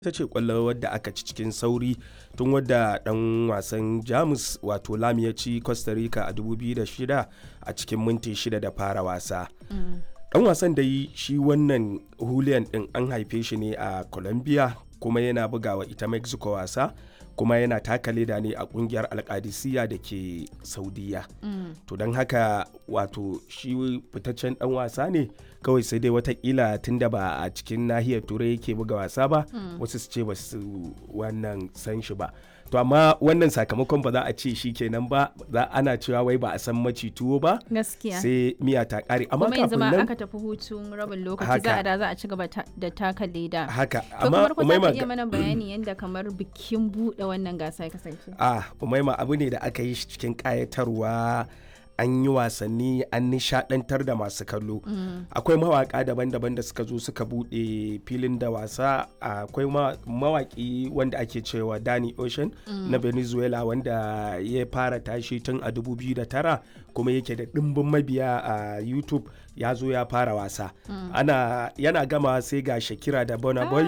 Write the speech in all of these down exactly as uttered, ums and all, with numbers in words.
ita ce ƙwallo wadda aka ci cikin sauri tun wadda ɗan wasan Jamus wato Lam ya ci Costa Rica a dubu biyu da shida a cikin minti shida da fara wasa. Ɗan wasan da yi shi wannan Julian ɗin an haife shi ne a Colombia kuma yana bugawa ita Mexico wasa kuma yana taka leda ne a kungiyar Alkadisiya da ke Saudiya. Mm. To don haka wato shi fitaccen dan wasa ne kawai sai dai watakila tunda ba a cikin nahiyar turai yake buga wasa ba mm. wasu su ce ba su wannan san shi ba. To amma wannan sakamakon ba za a ce shi kenan ba za ana cewa wai ba a san maci tuwo ba gaskiya sai miya ta kare amma kuma yanzu kafin ma nan aka tafi hutun rabin lokaci za a da za a ci gaba da taka leda haka to amma kamar ku za ka Umaima iya mana bayani yadda kamar bikin buɗe wannan gasa ya kasance. ah Umaima abu ne da aka yi shi cikin kayatarwa an yi wasanni an nishadantar da masu kallo mm. akwai mawaka daban-daban da suka zo suka bude filin da wasa akwai mawaki wanda ake cewa Danny Ocean mm. na Venezuela wanda ya fara tashi tun a dubu biyu da tara kuma yake da dimbin mabiya a YouTube ya zo ya fara wasa mm. ana yana gama sai ga Shakira da Burna Boy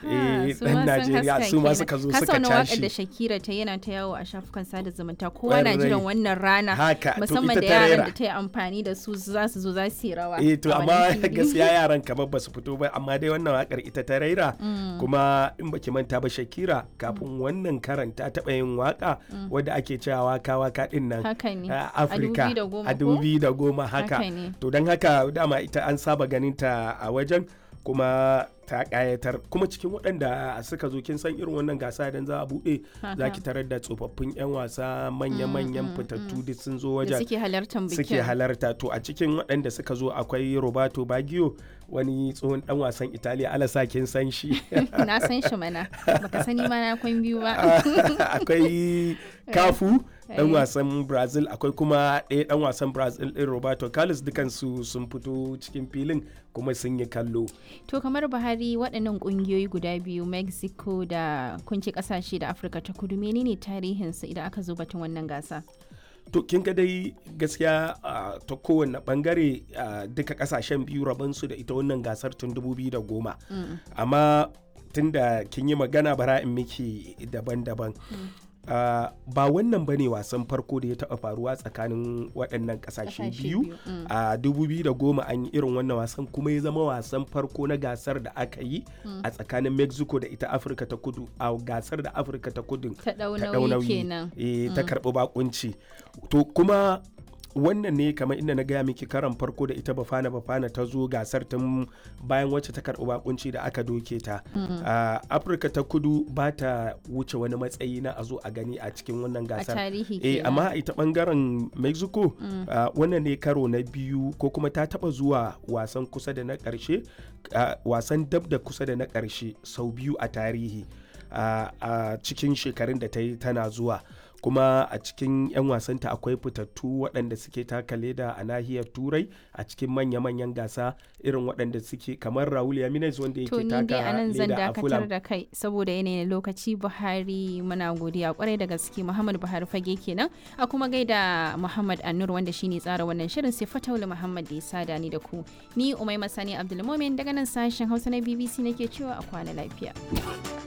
eh dan Najeriya su ma suka zo suka tashi da Shakira ta yana ta yawo a shafukan sada zumunta kowa na jiran wannan rana haka, musamman da yaran da ta yi amfani da su za su zo za su yi rawa eh to amma gaskiya yaran kamar ba su fito ba amma dai wannan wakar ita ta raira mm. kuma in baki manta ba Shakira kafin mm. wannan karanta taɓa yin waka mm. wadda ake cewa waka waka din nan a Afirka a dubu biyu da goma haka to don haka dama ita an saba ganin ta a wajen kuma ta kayatar kuma cikin waɗanda suka zo kin san irin wannan gasa idan za a buɗe za ki tarar da tsofaffin 'yan wasa manya-manyan fitattu duk sun zo wajen suke halartar bikin suke halarta to a cikin waɗanda suka zo akwai Roberto Baggio wani tsohon dan wasan Italiya alasa kin san shi na san shi mana baka sani ma na kwan biyu ba akwai Cafu dan wasan Brazil akwai kuma ɗaya dan wasan Brazil ɗin Roberto Carlos dukansu sun fito cikin filin kuma sun yi kallo. To kamar Buhari waɗannan ƙungiyoyi guda biyu Mexico da kunci ƙasashe da Afirka ta kudu menene tarihinsu idan aka zo batun wannan gasa? To kin ga dai gaskiya uh, ta kowane bangare uh, duka kasashen biyu rabansu da ita wannan gasar tun dubu biyu da goma mm. amma tunda kin yi magana bara in miki daban-daban mm. uh, ba wannan bane wasan farko da ya taɓa faruwa tsakanin waɗannan ƙasashe biyu a mm. uh, dubu biyu da goma an yi irin wannan wasan kuma ya zama wasan farko na gasar da aka yi mm. a tsakanin Mexico da ita Afirka ta kudu a gasar da Afirka ta kudu ta ɗau nauyi kenan e, mm. ta karɓi bakunci to kuma wannan ne kamar inda na gaya miki karan farko da ita Bafana Bafana ta zo gasar tun bayan wacce ta karɓi bakunci da aka doke ta mm-hmm. uh, Afirka ta kudu ba ta wuce wani matsayi na a zo a gani a cikin wannan gasar a tarihi eh amma ita bangaren Mexico mm. uh, wannan ne karo na biyu ko kuma ta taba zuwa wasan kusa da na ƙarshe uh, wasan dab da kusa da na ƙarshe sau biyu a tarihi a uh, uh, cikin shekarun da ta yi tana zuwa kuma a cikin 'yan wasanta akwai fitattu waɗanda suke taka leda a nahiyar turai a cikin manya-manyan gasa irin waɗanda suke kamar Raul Jimenez wanda yake taka leda a Fulham. To ni dai anan zan dakatar da kai saboda yanayin lokaci. Buhari muna godiya kwarai da gaske Muhammad Buhari fage kenan a kuma gaida Muhammad Annur wanda shine tsara wannan shirin sai Fataulu Muhammad da ya sada ni da ku. Ni Umaima Sani Abdulmumin daga nan sashen Hausa na B B C nake cewa a kwana lafiya.